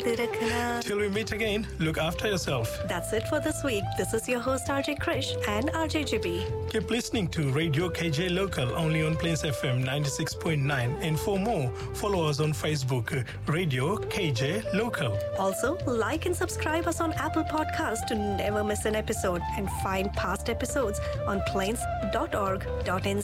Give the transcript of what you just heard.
Till we meet again, look after yourself. That's it for this week. This is your host RJ Krish and RJ Jibi. Keep listening to Radio KJ Local only on Plains FM 96.9. And for more, follow us on Facebook, Radio KJ Local. Also, like and subscribe us on Apple Podcasts to never miss an episode and find past episodes on plains.org.nz.